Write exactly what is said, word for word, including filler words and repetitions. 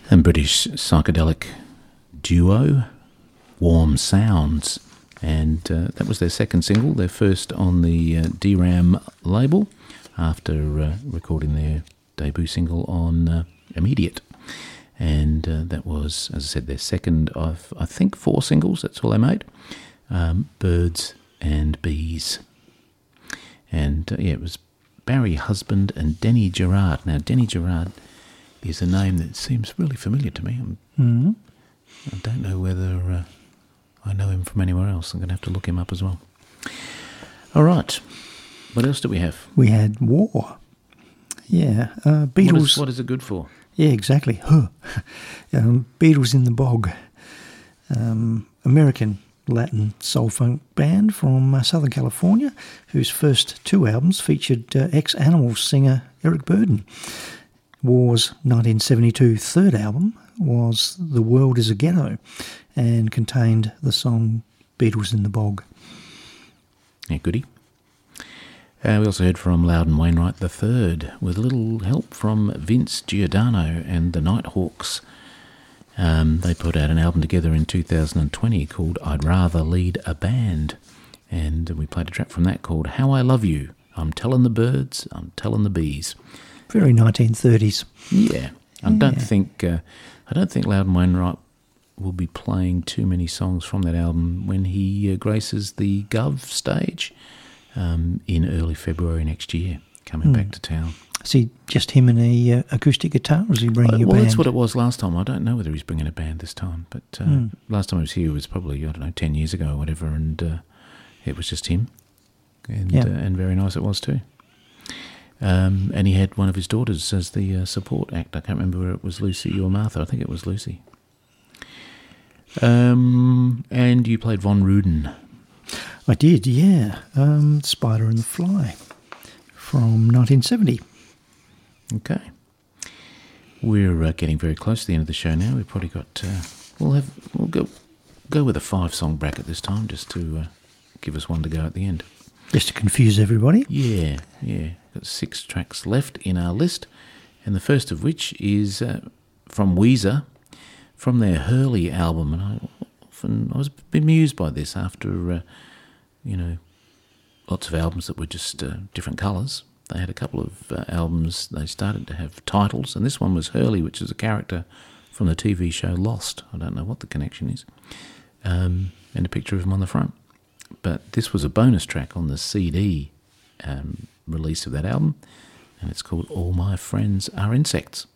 And British psychedelic duo Warm Sounds, and uh, that was their second single, their first on the uh, D RAM label, after uh, recording their debut single on uh, Immediate. And uh, that was, as I said, their second of, I think, four singles. That's all they made. Um, Birds and Bees. And uh, yeah, it was Barry Husband and Denny Gerard. Now, Denny Gerard is a name that seems really familiar to me. Mm-hmm. I don't know whether uh, I know him from anywhere else. I'm going to have to look him up as well. All right. What else do we have? We had War. Yeah. Uh, Beatles. What is, what is it good for? Yeah, exactly. Huh. um, Beatles in the Bog. Um, American Latin soul funk band from uh, Southern California, whose first two albums featured uh, ex-Animals singer Eric Burdon. War's nineteen seventy-two third album was The World is a Ghetto and contained the song Beatles in the Bog. Yeah, goody. Uh, we also heard from Loudon Wainwright the third, with a little help from Vince Giordano and the Nighthawks. Um, they put out an album together in two thousand twenty called I'd Rather Lead a Band, and we played a track from that called How I Love You. I'm telling the birds, I'm telling the bees. Very nineteen thirties. Yeah, I yeah. don't think uh, I don't think Loudon Wainwright will be playing too many songs from that album when he uh, graces the Gov stage um, in early February next year, coming mm. back to town. Is he just him and a uh, acoustic guitar, or is he bringing uh, a well, band? Well, that's what it was last time. I don't know whether he's bringing a band this time, but uh, mm. last time I was here was probably, I don't know, ten years ago or whatever, and uh, it was just him, and yeah. uh, and very nice it was too. Um, and he had one of his daughters as the uh, support act. I can't remember whether it was Lucy or Martha. I think it was Lucy. Um, and you played Von Ruden. I did, yeah. Um, Spider and the Fly from nineteen seventy. Okay. We're uh, getting very close to the end of the show now. We've probably got... Uh, we'll have we'll go go with a five-song bracket this time, just to uh, give us one to go at the end. Just to confuse everybody? Yeah, yeah. Got six tracks left in our list, and the first of which is uh, from Weezer, from their Hurley album. And I often I was bemused by this after, uh, you know, lots of albums that were just uh, different colours. They had a couple of uh, albums, they started to have titles, and this one was Hurley, which is a character from the T V show Lost. I don't know what the connection is. Um, and a picture of him on the front. But this was a bonus track on the C D um, release of that album, and it's called All My Friends Are Insects.